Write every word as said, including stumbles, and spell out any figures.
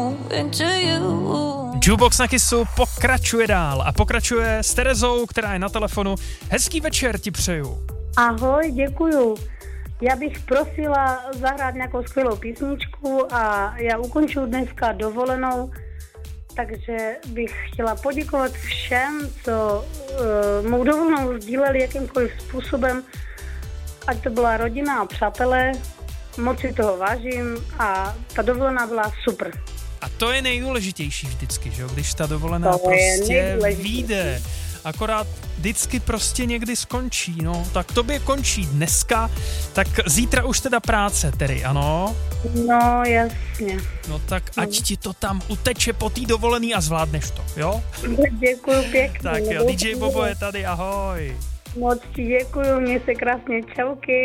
Jukebox na Kissu pokračuje dál a pokračuje s Terezou, která je na telefonu. Hezký večer ti přeju. Ahoj, děkuju. Já bych prosila zahrát nějakou skvělou písničku a já ukončuju dneska dovolenou, takže bych chtěla poděkovat všem, co uh, mou dovolenou sdíleli jakýmkoliv způsobem, ať to byla rodina a přátelé. Moc si toho vážím a ta dovolená byla super. A to je nejdůležitější vždycky, že jo? Když ta dovolená to prostě vyjde. Akorát vždycky prostě někdy skončí, no. Tak tobě končí dneska, tak zítra už teda práce, tedy, ano? No, jasně. No tak ať ti to tam uteče po té dovolený a zvládneš to, jo? Děkuju pěkně. Tak jo, D J Bobo je tady, ahoj. Moc ti děkuju, měj se krásně, čauky.